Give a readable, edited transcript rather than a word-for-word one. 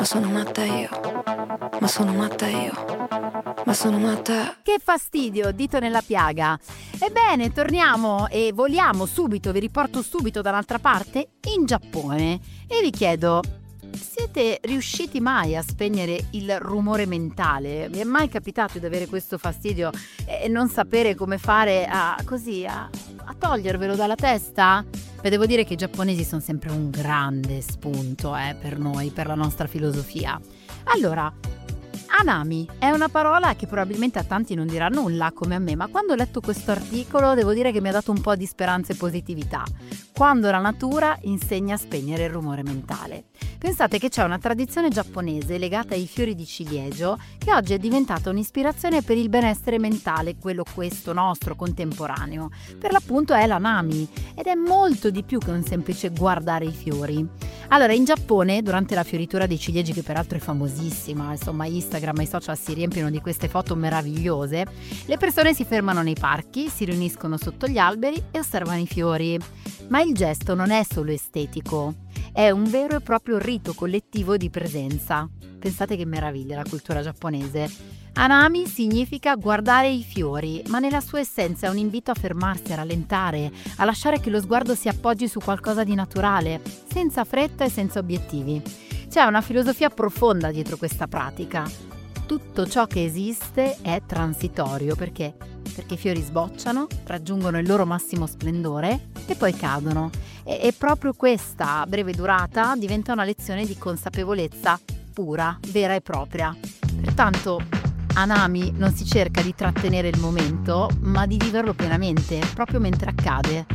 Ma sono matta io, ma sono matta io, ma sono matta. Che fastidio, dito nella piaga. Ebbene, torniamo e voliamo subito, vi riporto subito da un'altra parte, in Giappone. E vi chiedo, siete riusciti mai a spegnere il rumore mentale? Vi è mai capitato di avere questo fastidio e non sapere come fare a togliervelo dalla testa? Beh, devo dire che i giapponesi sono sempre un grande spunto per noi, per la nostra filosofia. Allora, Hanami è una parola che probabilmente a tanti non dirà nulla come a me, ma quando ho letto questo articolo devo dire che mi ha dato un po' di speranza e positività. Quando la natura insegna a spegnere il rumore mentale. Pensate che c'è una tradizione giapponese legata ai fiori di ciliegio che oggi è diventata un'ispirazione per il benessere mentale, questo nostro contemporaneo. Per l'appunto è l'Hanami ed è molto di più che un semplice guardare i fiori. Allora, in Giappone, durante la fioritura dei ciliegi, che peraltro è famosissima, insomma Instagram e i social si riempiono di queste foto meravigliose, le persone si fermano nei parchi, si riuniscono sotto gli alberi e osservano i fiori. Ma il gesto non è solo estetico, è un vero e proprio rito collettivo di presenza. Pensate che meraviglia la cultura giapponese. Hanami significa guardare i fiori, ma nella sua essenza è un invito a fermarsi, a rallentare, a lasciare che lo sguardo si appoggi su qualcosa di naturale, senza fretta e senza obiettivi. C'è una filosofia profonda dietro questa pratica. Tutto ciò che esiste è transitorio, perché i fiori sbocciano, raggiungono il loro massimo splendore e poi cadono. E proprio questa breve durata diventa una lezione di consapevolezza pura, vera e propria. Pertanto Hanami non si cerca di trattenere il momento, ma di viverlo pienamente, proprio mentre accade.